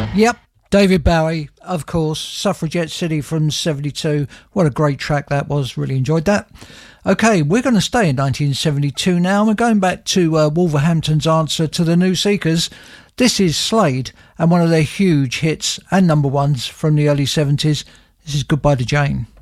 Yep, David Bowie, of course, Suffragette City from 72. What a great track that was, really enjoyed that. OK, we're going to stay in 1972 now, and we're going back to Wolverhampton's answer to the New Seekers. This is Slade, and one of their huge hits and number ones from the early 70s. This is Goodbye to Jane.